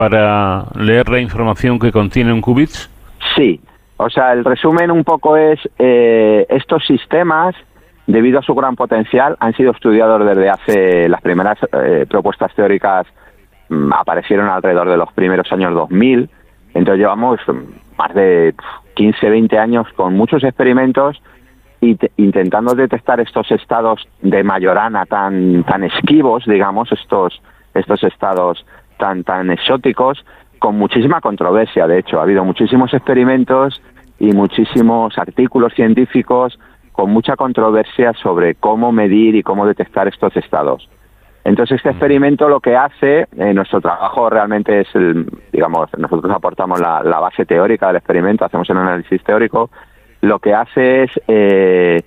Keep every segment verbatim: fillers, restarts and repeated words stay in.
para leer la información que contiene un qubits? Sí, o sea, el resumen un poco es, eh, estos sistemas, debido a su gran potencial, han sido estudiados desde hace, las primeras eh, propuestas teóricas mmm, aparecieron alrededor de los primeros años dos mil, entonces llevamos más de quince, veinte años con muchos experimentos y te, intentando detectar estos estados de Majorana tan, tan esquivos, digamos, estos, estos estados tan, tan exóticos, con muchísima controversia. De hecho, ha habido muchísimos experimentos y muchísimos artículos científicos con mucha controversia sobre cómo medir y cómo detectar estos estados. Entonces, este experimento lo que hace, eh, nuestro trabajo realmente es, el, digamos, nosotros aportamos la, la base teórica del experimento, hacemos un análisis teórico, lo que hace es, eh,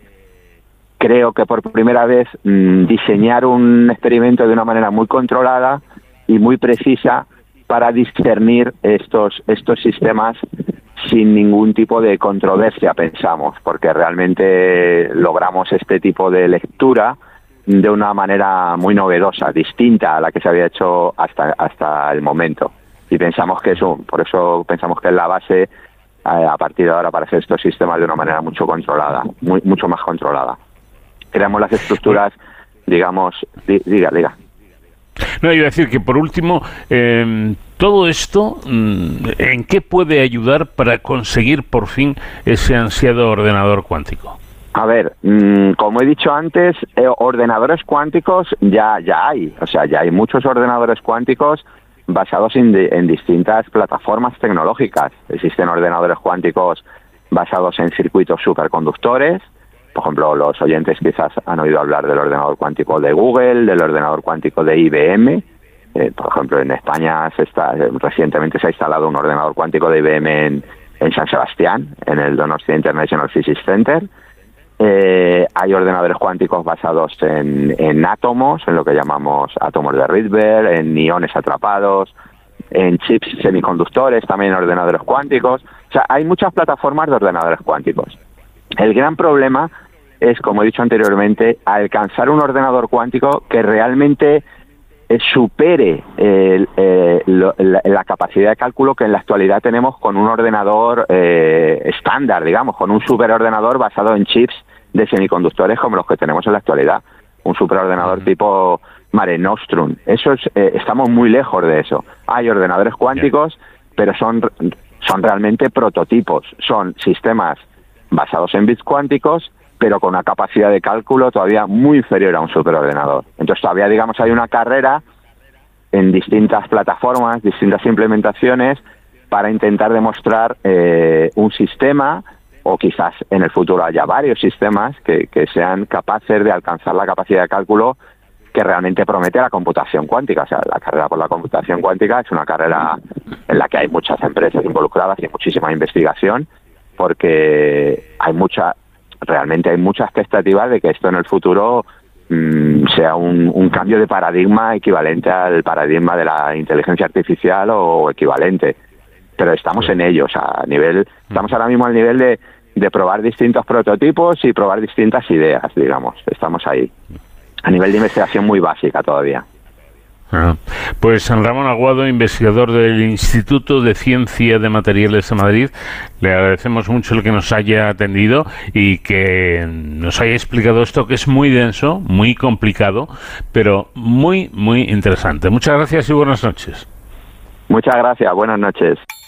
creo que por primera vez, mmm, diseñar un experimento de una manera muy controlada y muy precisa para discernir estos, estos sistemas sin ningún tipo de controversia, pensamos, porque realmente logramos este tipo de lectura de una manera muy novedosa, distinta a la que se había hecho hasta hasta el momento. Y pensamos que eso, por eso pensamos que es la base eh, a partir de ahora para hacer estos sistemas de una manera mucho controlada, muy, mucho más controlada. Creamos las estructuras, digamos, diga, diga. No, iba a decir que por último, eh, todo esto, ¿en qué puede ayudar para conseguir por fin ese ansiado ordenador cuántico? A ver, mmm, como he dicho antes, eh, ordenadores cuánticos ya ya hay, o sea, ya hay muchos ordenadores cuánticos basados en, de, en distintas plataformas tecnológicas. Existen ordenadores cuánticos basados en circuitos superconductores. Por ejemplo, los oyentes quizás han oído hablar del ordenador cuántico de Google, del ordenador cuántico de I B M. Eh, por ejemplo, en España se está, recientemente se ha instalado un ordenador cuántico de I B M en, en San Sebastián, en el Donostia International Physics Center. Eh, hay ordenadores cuánticos basados en, en átomos, en lo que llamamos átomos de Rydberg, en iones atrapados, en chips semiconductores, también en ordenadores cuánticos. O sea, hay muchas plataformas de ordenadores cuánticos. El gran problema es, como he dicho anteriormente, alcanzar un ordenador cuántico que realmente eh, supere eh, eh, lo, la, la capacidad de cálculo que en la actualidad tenemos con un ordenador eh, estándar, digamos, con un superordenador basado en chips de semiconductores como los que tenemos en la actualidad. Un superordenador uh-huh. tipo Mare Nostrum. Eso es, eh, estamos muy lejos de eso. Hay ordenadores cuánticos, yeah. pero son, son realmente prototipos. Son sistemas basados en bits cuánticos, pero con una capacidad de cálculo todavía muy inferior a un superordenador. Entonces todavía, digamos, hay una carrera en distintas plataformas, distintas implementaciones, para intentar demostrar eh, un sistema, o quizás en el futuro haya varios sistemas que, que sean capaces de alcanzar la capacidad de cálculo que realmente promete la computación cuántica. O sea, la carrera por la computación cuántica es una carrera en la que hay muchas empresas involucradas y muchísima investigación, porque hay mucha, realmente hay mucha expectativa de que esto en el futuro mmm, sea un, un cambio de paradigma equivalente al paradigma de la inteligencia artificial o equivalente. Pero estamos en ello, o sea, a nivel, estamos ahora mismo al nivel de, de probar distintos prototipos y probar distintas ideas, digamos. Estamos ahí, a nivel de investigación muy básica todavía. Ah, pues San Ramón Aguado, investigador del Instituto de Ciencia de Materiales de Madrid, le agradecemos mucho el que nos haya atendido y que nos haya explicado esto, que es muy denso, muy complicado, pero muy, muy interesante. Muchas gracias y buenas noches. Muchas gracias, buenas noches.